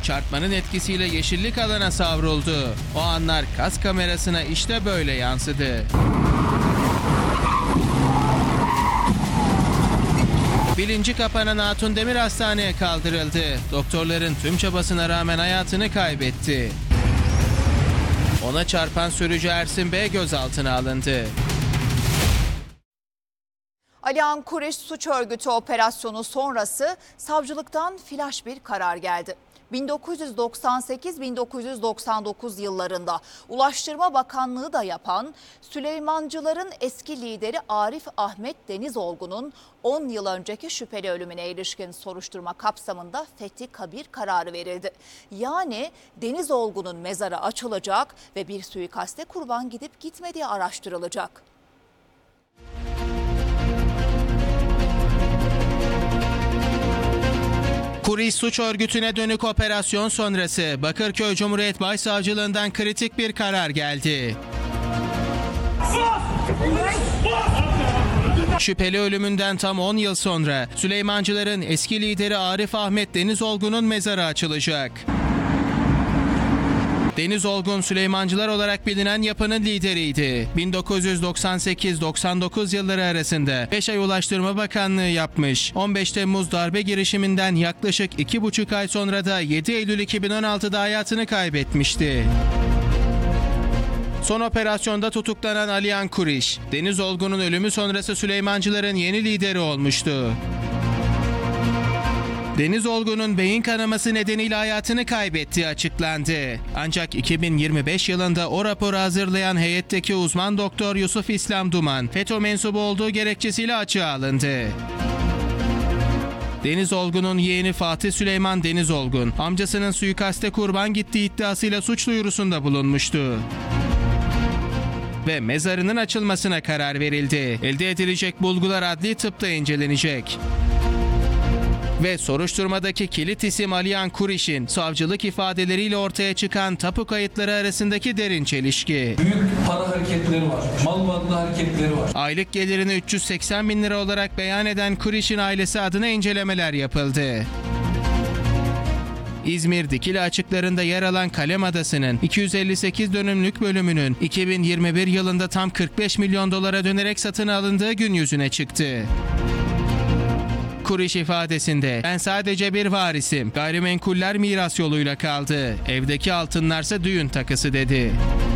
Çarpmanın etkisiyle yeşillik alana savruldu. O anlar kas kamerasına işte böyle yansıdı. Bilinci kapanan Hatun Demir hastaneye kaldırıldı. Doktorların tüm çabasına rağmen hayatını kaybetti. Ona çarpan sürücü Ersin Bey gözaltına alındı. Alihan Kuriş suç örgütü operasyonu sonrası savcılıktan flaş bir karar geldi. 1998-1999 yıllarında Ulaştırma Bakanlığı da yapan Süleymancıların eski lideri Arif Ahmet Denizolgun'un 10 yıl önceki şüpheli ölümüne ilişkin soruşturma kapsamında fethi kabir kararı verildi. Yani Denizolgun'un mezarı açılacak ve bir suikaste kurban gidip gitmediği araştırılacak. Kuriş suç örgütüne dönük operasyon sonrası Bakırköy Cumhuriyet Başsavcılığından kritik bir karar geldi. Şüpheli ölümünden tam 10 yıl sonra Süleymancıların eski lideri Arif Ahmet Denizolgun'un mezarı açılacak. Denizolgun Süleymancılar olarak bilinen yapının lideriydi. 1998-99 yılları arasında 5 ay Ulaştırma Bakanlığı yapmış. 15 Temmuz darbe girişiminden yaklaşık 2,5 ay sonra da 7 Eylül 2016'da hayatını kaybetmişti. Son operasyonda tutuklanan Alihan Kuriş, Denizolgun'un ölümü sonrası Süleymancıların yeni lideri olmuştu. Denizolgun'un beyin kanaması nedeniyle hayatını kaybettiği açıklandı. Ancak 2025 yılında o raporu hazırlayan heyetteki uzman doktor Yusuf İslam Duman, FETÖ mensubu olduğu gerekçesiyle açığa alındı. Denizolgun'un yeğeni Fatih Süleyman Denizolgun, amcasının suikaste kurban gittiği iddiasıyla suç duyurusunda bulunmuştu. Ve mezarının açılmasına karar verildi. Elde edilecek bulgular adli tıpta incelenecek. Ve soruşturmadaki kilit isim Alihan Kuriş'in savcılık ifadeleriyle ortaya çıkan tapu kayıtları arasındaki derin çelişki. Büyük para hareketleri var, mal varlığı hareketleri var. Aylık gelirini 380 bin lira olarak beyan eden Kuriş'in ailesi adına incelemeler yapıldı. İzmir Dikili açıklarında yer alan Kalem Adası'nın 258 dönümlük bölümünün 2021 yılında tam 45 milyon dolara dönerek satın alındığı gün yüzüne çıktı. Kuriş ifadesinde ben sadece bir varisim, gayrimenkuller miras yoluyla kaldı, evdeki altınlarsa düğün takısı dedi.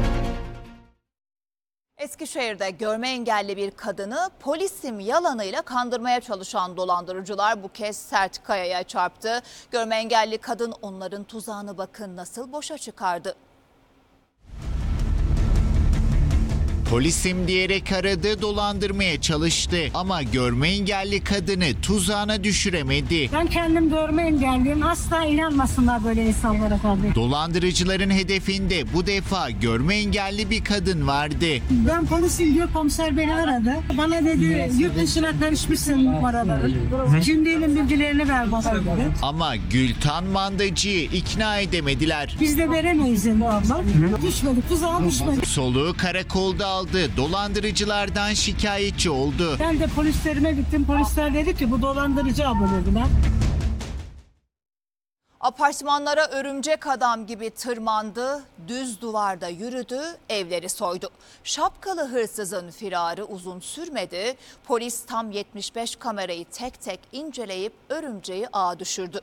Eskişehir'de görme engelli bir kadını polisim yalanıyla kandırmaya çalışan dolandırıcılar bu kez sert kayaya çarptı. Görme engelli kadın onların tuzağını bakın nasıl boşa çıkardı. Polisim diyerek aradı, dolandırmaya çalıştı ama görme engelli kadını tuzağına düşüremedi. Ben kendim görme engelliyim. Asla inanmasınlar böyle insanlara tabii. Dolandırıcıların hedefinde bu defa görme engelli bir kadın vardı. Ben polisim diyor, komiser beni aradı. Bana dedi yurt dışına karışmışsın numaraları. Kimliğinin bilgilerini ver bana dedi. Ama Gültan Mandacı'yı ikna edemediler. Biz de veremeyiz dedi abla. Düşmedi, tuzağa düşmedi. Soluğu karakolda aldı. Dolandırıcılardan şikayetçi oldu. Ben de polislerime gittim. Polisler dedi ki bu dolandırıcı abla dediler. Apartmanlara örümcek adam gibi tırmandı, düz duvarda yürüdü, evleri soydu. Şapkalı hırsızın firarı uzun sürmedi. Polis tam 75 kamerayı tek tek inceleyip örümceği ağa düşürdü.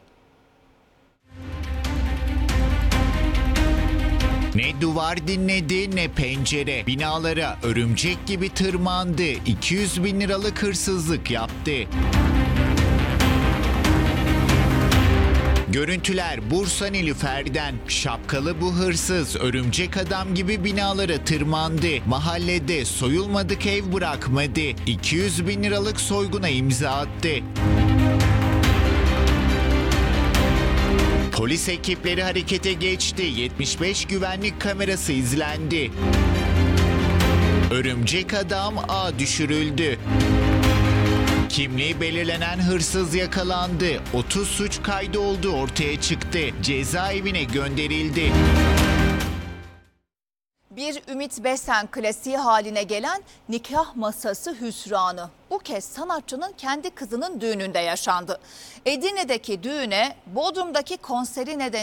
Ne duvar dinledi ne pencere. Binalara örümcek gibi tırmandı. 200 bin liralık hırsızlık yaptı. Görüntüler Bursa Nilüfer'den. Şapkalı bu hırsız örümcek adam gibi binalara tırmandı. Mahallede soyulmadık ev bırakmadı. 200 bin liralık soyguna imza attı. Polis ekipleri harekete geçti. 75 güvenlik kamerası izlendi. Örümcek adam ağa düşürüldü. Kimliği belirlenen hırsız yakalandı. 30 suç kaydı olduğu ortaya çıktı. Cezaevine gönderildi. Bir Ümit Besen klasiği haline gelen nikah masası hüsranı bu kez sanatçının kendi kızının düğününde yaşandı. Edirne'deki düğüne Bodrum'daki konseri nedeniyle